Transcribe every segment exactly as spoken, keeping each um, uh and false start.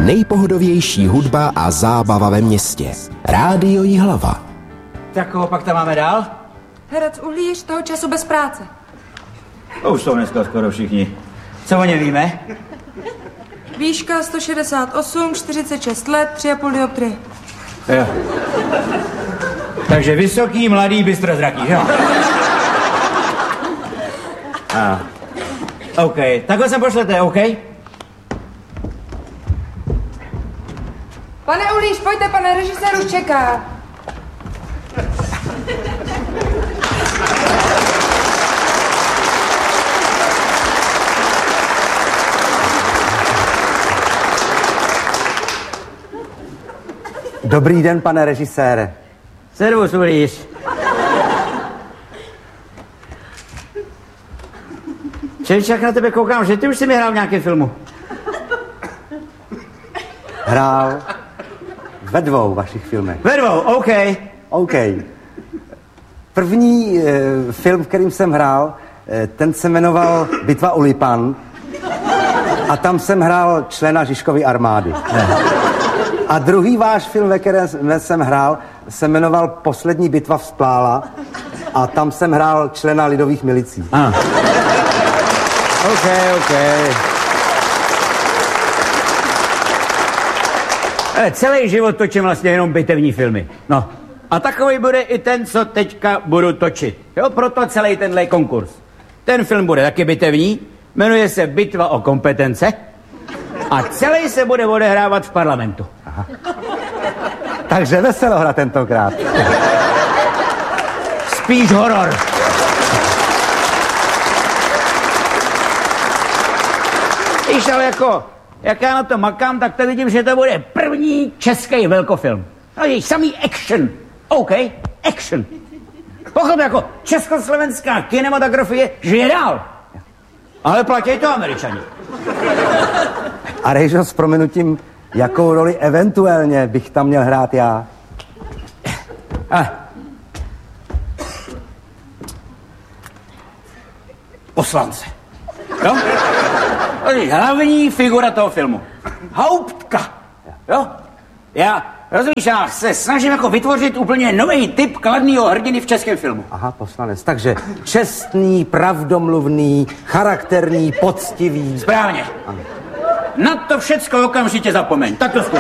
Nejpohodovější hudba a zábava ve městě. Rádio Jihlava. Tak koho pak tam máme dál? Herec Uhlíř, toho času bez práce. To už jsou dneska skoro všichni. Co o něm víme? Výška sto šedesát osm, čtyřicet šest let, tři a půl dioptrie. Jo. Takže vysoký, mladý, bystrozraký, jo? A. OK, takhle sem pošlete, OK? Pane Uhlíř, pojďte, pane režisér už čeká. Dobrý den, pane režisére. Servus, Uhlíř. Čeličák, na tebe koukám, že ty už jsi mi hrál v nějakém filmu. Hrál ve dvou vašich filmech. Ve dvou, OK. OK. První e, film, v kterým jsem hrál, e, ten se jmenoval Bitva u Lipan a tam jsem hrál člena Žižkovy armády. Ne. A druhý váš film, ve kterém jsem hrál, se jmenoval Poslední bitva vzplála a tam jsem hrál člena lidových milicí. Ah. OK, OK. Ale celý život točím vlastně jenom bitevní filmy. No. A takový bude i ten, co teďka budu točit. Jo, proto celý tenhle konkurs. Ten film bude taky bitevní, jmenuje se Bitva o kompetence a celý se bude odehrávat v parlamentu. Aha. Takže veselohra tentokrát. Spíš horor. Víš, ale jako, jak já na to makám, tak to vidím, že to bude první český velkofilm. No, je samý action. OK, action. Pochop, jako československá kinematografie žije dál. Ale platí to Američani. A Rejžo, s prominutím, jakou roli eventuálně bych tam měl hrát já? A. Poslance. Jo? To je hlavní figura toho filmu. Hauptka. Jo? Já, rozumíš, já se snažím jako vytvořit úplně nový typ kladného hrdiny v českém filmu. Aha, poslanec. Takže čestný, pravdomluvný, charakterní, poctivý. Správně. Ano. Na to všecko okamžitě zapomeň. Tak to zkus.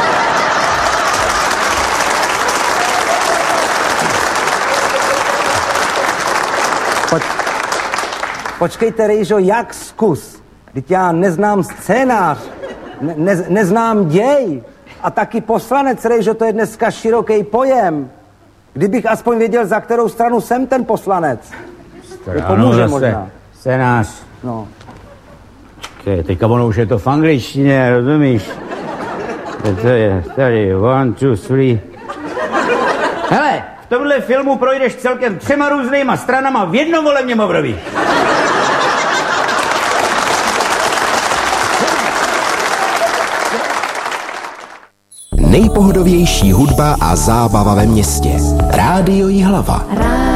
Poč, počkejte, Rejžo, jak zkus? Vždyť já neznám scénář, ne, ne, neznám děj. A taky poslanec, Rejžo, to je dneska široký pojem. Kdybych aspoň věděl, za kterou stranu jsem ten poslanec. To pomůže možná. Scénář. No. Okay, teďka ono už je to v angličtině, rozumíš? To je tady, one, two, three. Hele, v tomhle filmu projdeš celkem třema různýma stranama v jednom volebním období. Nejpohodovější hudba a zábava ve městě. Rádio Jihlava.